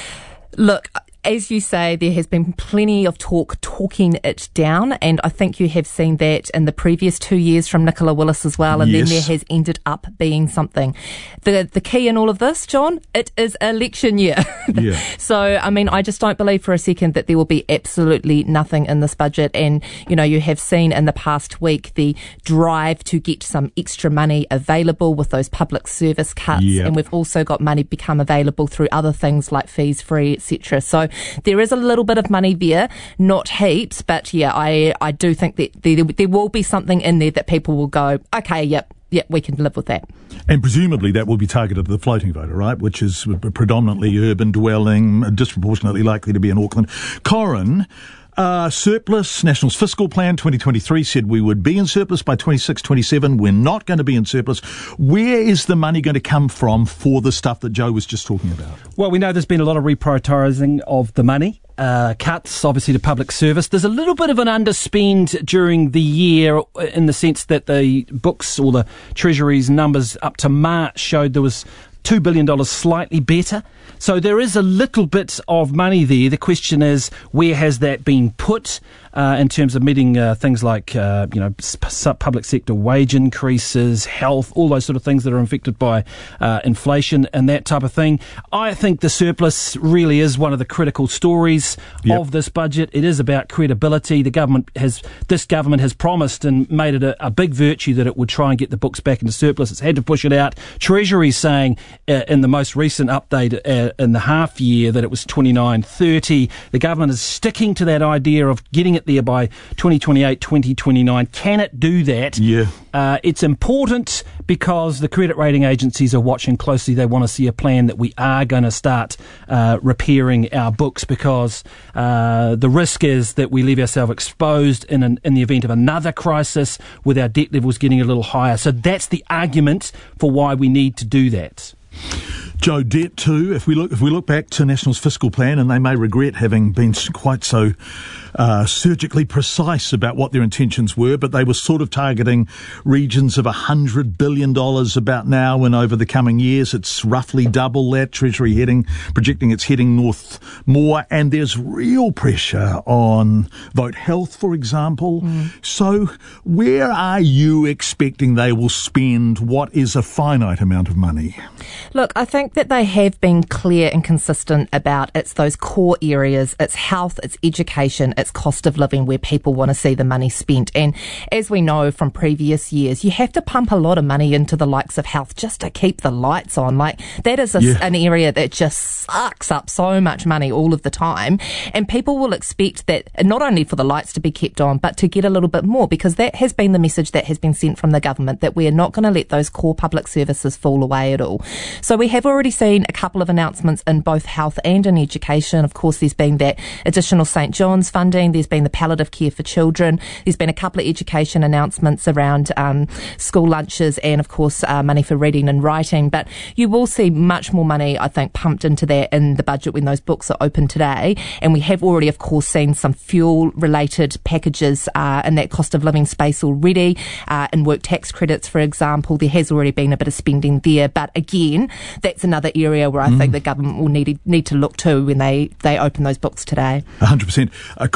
S2: Look, as you say, there has been plenty of talk talking it down, and I think you have seen that in the previous two years from Nicola Willis as well, and
S22: Yes.
S2: then there has ended up being something. The the key in all of this, John, it is election year.
S4: Yeah.
S2: So, I mean, I just don't believe for a second that there will be absolutely nothing in this budget, and, you know, you have seen in the past week the drive to get some extra money available with those public service cuts,
S22: Yep.
S2: and we've also got money become available through other things like fees free, et cetera. So there is a little bit of money there, not heaps, but yeah, I, I do think that there, there will be something in there that people will go, okay, yep, yep, we can live with that.
S4: And presumably that will be targeted at the floating voter, right? Which is predominantly urban dwelling, disproportionately likely to be in Auckland. Corin, Uh, surplus, National's fiscal plan twenty twenty-three said we would be in surplus by twenty-six twenty-seven. We're not going to be in surplus. Where is the money going to come from for the stuff that Joe was just talking about?
S16: Well, we know there's been a lot of reprioritising of the money. Uh, cuts, obviously, to public service. There's a little bit of an underspend during the year in the sense that the books or the Treasury's numbers up to March showed there was two billion dollars slightly better. So there is a little bit of money there. The question is, where has that been put uh, in terms of meeting uh, things like, uh, you know, sp- public sector wage increases, health, all those sort of things that are affected by uh, inflation and that type of thing. I think the surplus really is one of the critical stories
S4: Yep.
S16: of this budget. It is about credibility. The government has, this government has promised and made it a, a big virtue that it would try and get the books back into surplus. It's had to push it out. Treasury's saying uh, in the most recent update uh, in the half year that it was twenty-nine thirty. The government is sticking to that idea of getting it there by twenty twenty-eight, twenty twenty-nine. Can it do that?
S4: Yeah.
S16: Uh, it's important because the credit rating agencies are watching closely. They want to see a plan that we are going to start uh, repairing our books, because uh, the risk is that we leave ourselves exposed in an, in the event of another crisis with our debt levels getting a little higher. So that's the argument for why we need to do that.
S4: Joe, debt too. If we look, if we look back to National's fiscal plan, and they may regret having been quite so uh, surgically precise about what their intentions were, but they were sort of targeting regions of a hundred billion dollars about now, and over the coming years, it's roughly double that. Treasury heading, projecting it's heading north more, and there's real pressure on Vote Health, for example. Mm. So, where are you expecting they will spend what is a finite amount of money?
S2: Look, I think that they have been clear and consistent about it's those core areas, it's health, it's education, it's cost of living, where people want to see the money spent. And as we know from previous years, you have to pump a lot of money into the likes of health just to keep the lights on. Like, that is a, yeah. an area that just sucks up so much money all of the time. And people will expect that not only for the lights to be kept on, but to get a little bit more, because that has been the message that has been sent from the government, that we're not going to let those core public services fall away at all. So we have already seen a couple of announcements in both health and in education. Of course, there's been that additional St John's funding. There's been the palliative care for children. There's been a couple of education announcements around um, school lunches and, of course, uh, money for reading and writing. But you will see much more money, I think, pumped into that in the budget when those books are open today. And we have already, of course, seen some fuel-related packages uh, in that cost of living space already. Uh, in work tax credits, for example, there has already been a bit of spending there. But again, that's another area where I mm. think the government will need need to look to when they, they open those books today.
S4: one hundred percent. Uh,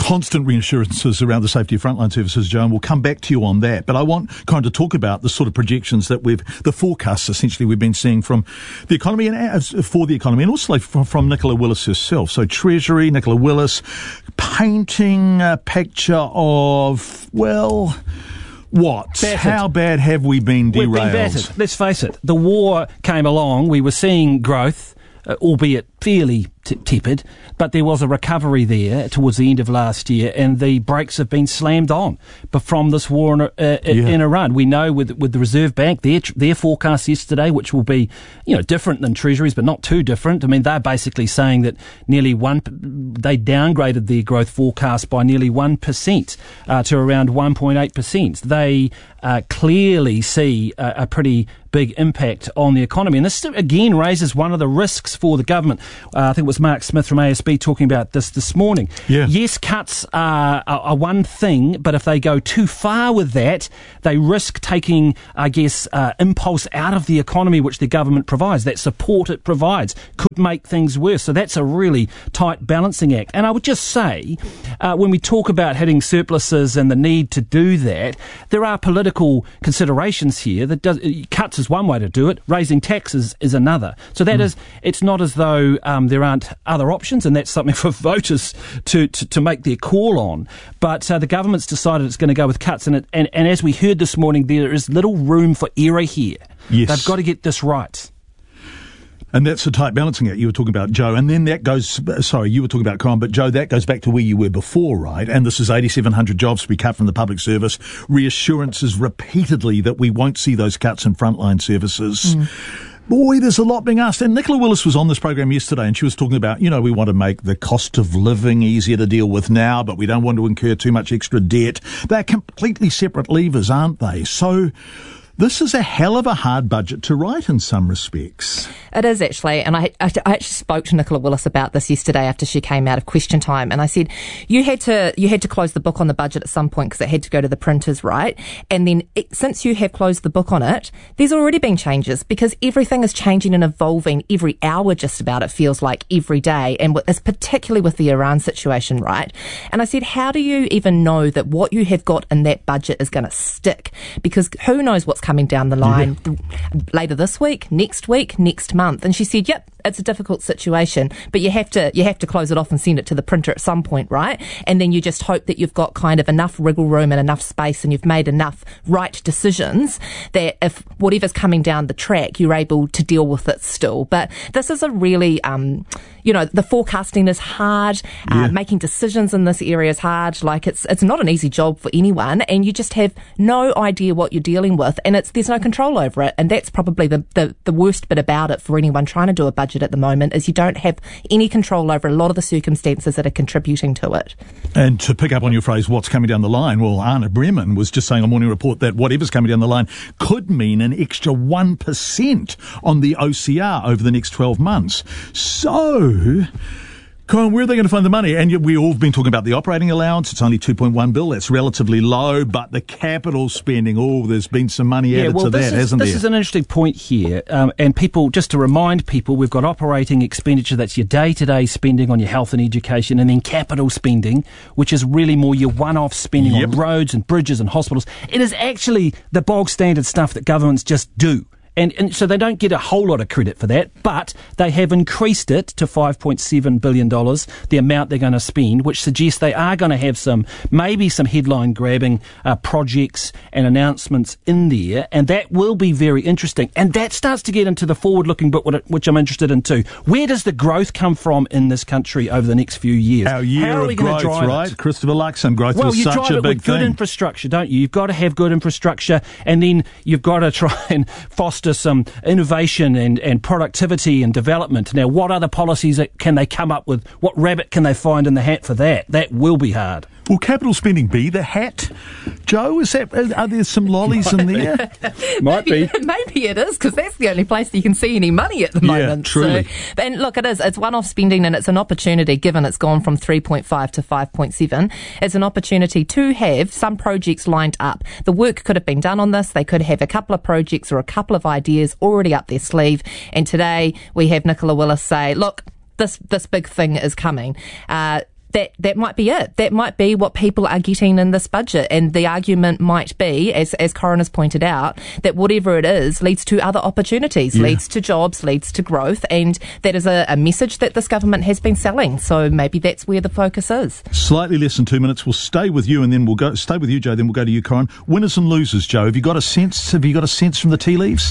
S4: constant reassurances around the safety of frontline services, Joe, and we'll come back to you on that. But I want kind of talk about the sort of projections that we've, the forecasts essentially we've been seeing from the economy and as for the economy, and also from, from Nicola Willis herself. So Treasury, Nicola Willis, painting a picture of, well, what?
S16: Battered.
S4: How bad have we been derailed?
S16: We've been battered. Let's face it. The war came along. We were seeing growth, uh, albeit fairly t- tepid, but there was a recovery there towards the end of last year, and the brakes have been slammed on. But from this war in, uh, yeah. in Iran, we know with with the Reserve Bank, their their forecast yesterday, which will be you know different than Treasury's, but not too different. I mean, they're basically saying that nearly one they downgraded their growth forecast by nearly one percent uh, to around one point eight percent. They uh, clearly see a, a pretty big impact on the economy, and this again raises one of the risks for the government. Uh, I think it was Mark Smith from A S B talking about this this morning.
S4: Yeah.
S16: Yes, cuts are, are, are one thing, but if they go too far with that, they risk taking, I guess, uh, impulse out of the economy which the government provides. That support it provides could make things worse. So that's a really tight balancing act. And I would just say, uh, when we talk about hitting surpluses and the need to do that, there are political considerations here. That does, cuts is one way to do it. Raising taxes is another. So that mm. is, it's not as though um, there aren't other options, and that's something for voters to, to, to make their call on. But uh, the government's decided it's going to go with cuts, and, it, and and as we heard this morning, there is little room for error here.
S4: Yes.
S16: They've got to get this right.
S4: And that's the tight balancing act you were talking about, Joe. And then that goes, sorry, you were talking about crime, but Joe, that goes back to where you were before, right? And this is eighty-seven hundred jobs to be cut from the public service. Reassurances repeatedly that we won't see those cuts in frontline services. Mm. Boy, there's a lot being asked. And Nicola Willis was on this program yesterday, and she was talking about, you know, we want to make the cost of living easier to deal with now, but we don't want to incur too much extra debt. They're completely separate levers, aren't they? So this is a hell of a hard budget to write in some respects.
S2: It is actually, and I, I, I actually spoke to Nicola Willis about this yesterday after she came out of Question Time, and I said, you had to you had to close the book on the budget at some point because it had to go to the printers, right? And then it, since you have closed the book on it, there's already been changes because everything is changing and evolving every hour, just about, it feels like, every day, and it's particularly with the Iran situation, right? And I said, how do you even know that what you have got in that budget is going to stick? Because who knows what's coming down the line yeah. later this week, next week, next month. And she said, yep, it's a difficult situation, but you have to you have to close it off and send it to the printer at some point, right? And then you just hope that you've got kind of enough wriggle room and enough space, and you've made enough right decisions that if whatever's coming down the track, you're able to deal with it still. But this is a really, um, you know, the forecasting is hard. Uh, yeah. Making decisions in this area is hard. Like, it's it's not an easy job for anyone, and you just have no idea what you're dealing with, and it's there's no control over it. And that's probably the, the, the worst bit about it for anyone trying to do a budget at the moment, is you don't have any control over a lot of the circumstances that are contributing to it.
S4: And to pick up on your phrase, what's coming down the line, well, Anna Bremen was just saying on Morning Report that whatever's coming down the line could mean an extra one percent on the O C R over the next twelve months. So, Cohen, where are they going to find the money? And we've all been talking about the operating allowance. It's only two point one billion. That's relatively low, but the capital spending, oh, there's been some money
S16: yeah,
S4: added
S16: well,
S4: to
S16: this
S4: that,
S16: is,
S4: hasn't
S16: this
S4: there?
S16: This is an interesting point here. Um, and people, just to remind people, we've got operating expenditure, that's your day-to-day spending on your health and education, and then capital spending, which is really more your one-off spending yep. on roads and bridges and hospitals. It is actually the bog standard stuff that governments just do. And, and so they don't get a whole lot of credit for that, but they have increased it to five point seven billion dollars, the amount they're going to spend, which suggests they are going to have some, maybe some headline-grabbing uh, projects and announcements in there, and that will be very interesting. And that starts to get into the forward-looking bit, which I'm interested in too. Where does the growth come from in this country over the next few years?
S4: Our year
S16: How are we
S4: of
S16: going
S4: growth,
S16: to drive
S4: right?
S16: it?
S4: Christopher Luxon, growth
S16: well,
S4: was
S16: you
S4: such
S16: drive
S4: a
S16: it
S4: big
S16: with good
S4: thing.
S16: infrastructure, don't you? You've got to have good infrastructure, and then you've got to try and foster some innovation and, and productivity and development. Now, what other policies can they come up with? What rabbit can they find in the hat for that? That will be hard.
S4: Will capital spending be the hat? Joe, is that, are there some lollies in there?
S16: Might be.
S2: Maybe it is, because that's the only place you can see any money at the
S4: yeah,
S2: moment.
S4: truly.
S2: So, and look, it is. It's one-off spending, and it's an opportunity, given it's gone from three point five to five point seven. It's an opportunity to have some projects lined up. The work could have been done on this. They could have a couple of projects or a couple of ideas already up their sleeve. And today we have Nicola Willis say, look, this this big thing is coming. Uh, that, that might be it. That might be what people are getting in this budget. And the argument might be, as, as Corin has pointed out, that whatever it is leads to other opportunities, yeah. leads to jobs, leads to growth. And that is a, a message that this government has been selling. So maybe that's where the focus is.
S4: Slightly less than two minutes. We'll stay with you and then we'll go, stay with you, Joe, then we'll go to you, Corin. Winners and losers, Joe. Have you got a sense? Have you got a sense from the tea leaves?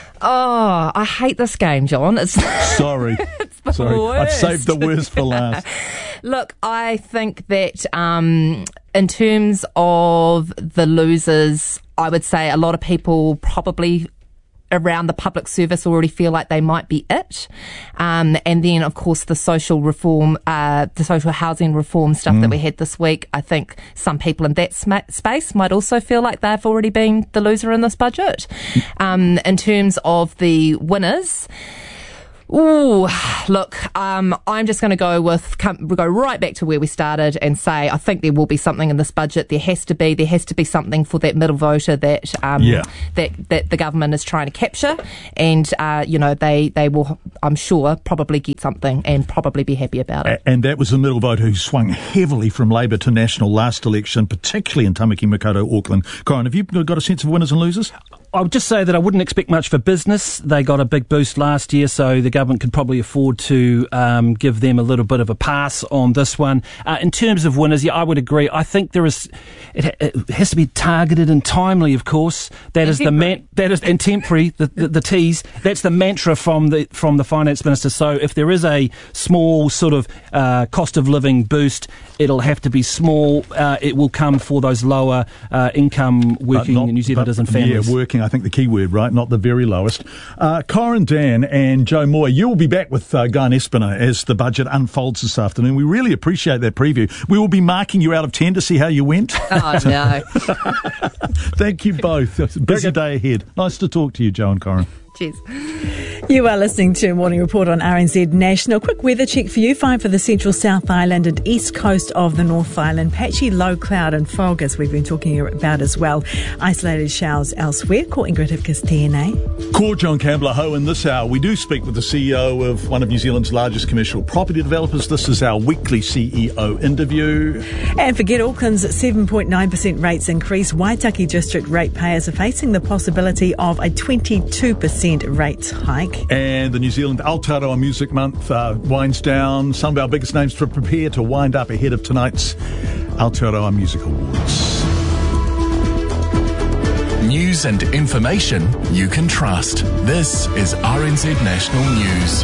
S2: Oh, I hate this game, John. It's
S4: Sorry.
S2: it's the
S4: Sorry.
S2: worst.
S4: I've saved the worst for last.
S2: Look, I think that um, in terms of the losers, I would say a lot of people probably around the public service already feel like they might be it. Um, and then, of course, the social reform, uh, the social housing reform stuff mm. that we had this week, I think some people in that sm- space might also feel like they've already been the loser in this budget. Um, in terms of the winners, Ooh, look, um, I'm just going to go with, come, we'll go right back to where we started and say, I think there will be something in this budget. There has to be, there has to be something for that middle voter that, um,
S4: yeah.
S2: that, that the government is trying to capture. And, uh, you know, they, they will, I'm sure, probably get something and probably be happy about it.
S4: And that was the middle voter who swung heavily from Labour to National last election, particularly in Tamaki Makaurau, Auckland. Corin, have you got a sense of winners and losers?
S16: I would just say that I wouldn't expect much for business. They got a big boost last year, so the government could probably afford to um, give them a little bit of a pass on this one. Uh, in terms of winners, yeah, I would agree. I think there is, it, it has to be targeted and timely, of course. That and is temporary. the man, that is and temporary. The, the the tease. That's the mantra from the from the finance minister. So if there is a small sort of uh, cost of living boost, it'll have to be small. Uh, it will come for those lower uh, income working not, New Zealanders
S4: but,
S16: and families.
S4: Yeah, working. I think the key word, right? Not the very lowest. Uh, Corin Dan and Joe Moore, you will be back with uh, Guy Espiner as the budget unfolds this afternoon. We really appreciate that preview. We will be marking you out of ten to see how you went.
S2: Oh, no.
S4: Thank you both. It's a busy day ahead. Nice to talk to you, Joe and Corin.
S2: Cheers.
S1: You are listening to Morning Report on R N Z National. Quick weather check for you. Fine for the central South Island and east coast of the North Island. Patchy low cloud and fog, as we've been talking about as well. Isolated showers elsewhere. Ko Ingrid T N A.
S4: Ko John Campbell, ho, in this hour we do speak with the C E O of one of New Zealand's largest commercial property developers. This is our weekly C E O interview.
S1: And forget Auckland's seven point nine percent rates increase. Waitaki district ratepayers are facing the possibility of a twenty-two percent rates hike.
S4: And the New Zealand Aotearoa Music Month uh, winds down. Some of our biggest names to prepare to wind up ahead of tonight's Aotearoa Music Awards.
S14: News and information you can trust. This is R N Z National News.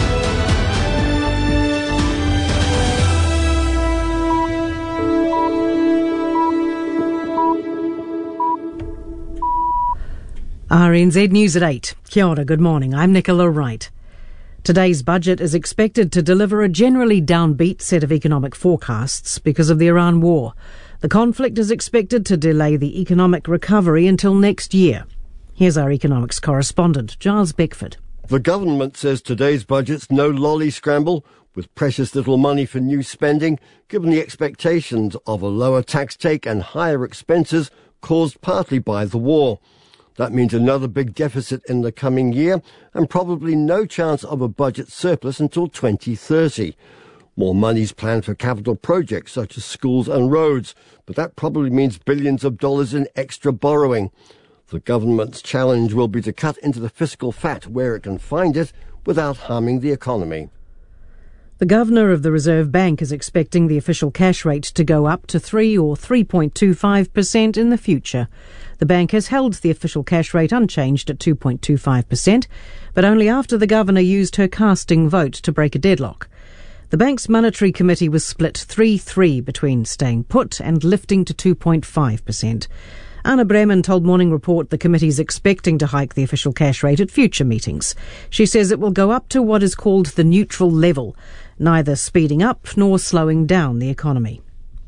S15: R N Z News at eight. Kia ora, good morning. I'm Nicola Wright. Today's budget is expected to deliver a generally downbeat set of economic forecasts because of the Iran war. The conflict is expected to delay the economic recovery until next year. Here's our economics correspondent, Giles Beckford.
S3: The government says today's budget's no lolly scramble, with precious little money for new spending, given the expectations of a lower tax take and higher expenses caused partly by the war. That means another big deficit in the coming year and probably no chance of a budget surplus until twenty thirty. More money's planned for capital projects such as schools and roads, but that probably means billions of dollars in extra borrowing. The government's challenge will be to cut into the fiscal fat where it can find it without harming the economy.
S15: The Governor of the Reserve Bank is expecting the official cash rate to go up to three or three point two five percent in the future. The bank has held the official cash rate unchanged at two point two five percent, but only after the Governor used her casting vote to break a deadlock. The bank's monetary committee was split three three between staying put and lifting to two point five percent. Anna Bremen told Morning Report the committee's expecting to hike the official cash rate at future meetings. She says it will go up to what is called the neutral level, neither speeding up nor slowing down the economy.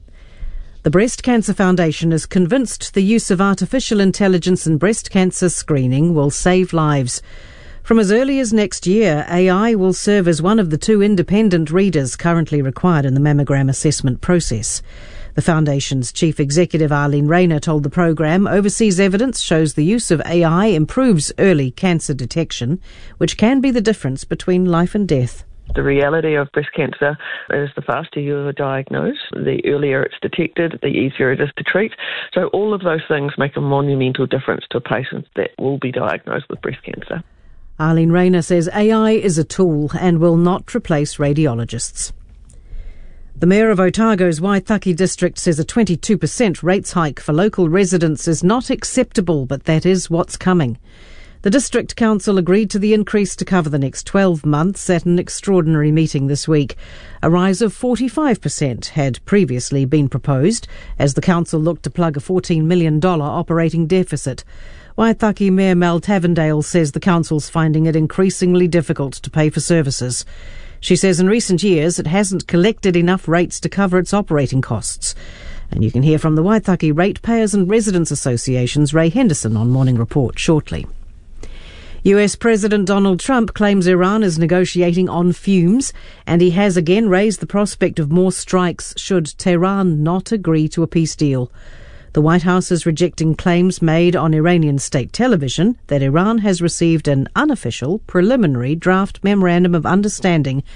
S15: The Breast Cancer Foundation is convinced the use of artificial intelligence in breast cancer screening will save lives. From as early as next year, A I will serve as one of the two independent readers currently required in the mammogram assessment process. The Foundation's Chief Executive Arlene Rayner told the programme overseas evidence shows the use of A I improves early cancer detection, which can be the difference between life and death.
S5: The reality of breast cancer is the faster you are diagnosed, the earlier it's detected, the easier it is to treat. So all of those things make a monumental difference to a patient that will be diagnosed with breast cancer.
S15: Arlene Rayner says A I is a tool and will not replace radiologists. The Mayor of Otago's Waitaki district says a twenty-two percent rates hike for local residents is not acceptable, but that is what's coming. The District Council agreed to the increase to cover the next twelve months at an extraordinary meeting this week. A rise of forty-five percent had previously been proposed as the council looked to plug a fourteen million dollars operating deficit. Waitaki Mayor Mel Tavendale says the council's finding it increasingly difficult to pay for services. She says in recent years it hasn't collected enough rates to cover its operating costs. And you can hear from the Waitaki Ratepayers and Residents Association's Ray Henderson on Morning Report shortly. U S President Donald Trump claims Iran is negotiating on fumes, and he has again raised the prospect of more strikes should Tehran not agree to a peace deal. The White House is rejecting claims made on Iranian state television that Iran has received an unofficial preliminary draft memorandum of understanding